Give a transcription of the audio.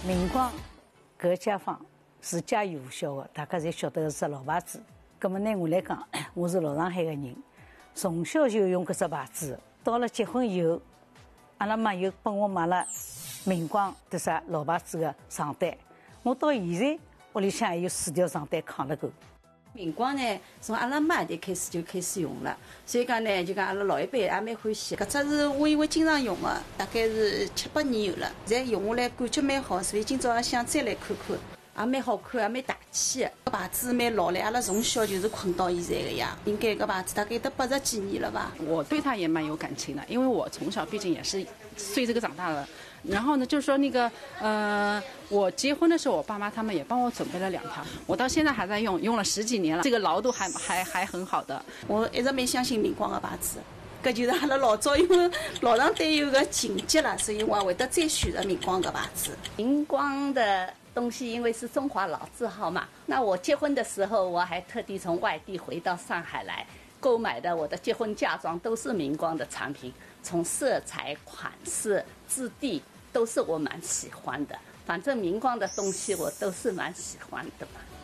明光搿街坊是家喻户晓的，大家侪晓得是老牌子。葛么呢，我来讲，我是老上海的人，从小就用搿只牌子。到了结婚以后，阿拉妈又帮我买了明光的啥老牌子的床单，我到现在屋里向还有4条床单扛了够。 明光呢，从阿拉妈就开始用了，所以讲呢，就讲阿拉老一辈也蛮欢喜。搿只是我因为经常用的，大概是7、8年有了，现在用下来感觉蛮好，所以今朝也想再来看看，也蛮好看，也蛮大气的。搿牌子蛮老了，阿拉从小就是困到现在的呀，应该搿牌子大概得80几年了吧。 我对它也蛮有感情的，因为我从小毕竟也是随这个长大的。然后呢，就是说那个我结婚的时候，我爸妈他们也帮我准备了2条，我到现在还在用，用了10几年了，这个牢度还很好的。 我一直蛮相信明光的牌子，搿就是阿拉老早因为老上对有个情节了，所以我会得再选择明光的牌子。 明光的东西因为是中华老字号嘛，那我结婚的时候我还特地从外地回到上海来购买的，我的结婚嫁妆都是明光的产品，从色彩、款式、质地都是我蛮喜欢的。反正明光的东西我都是蛮喜欢的嘛。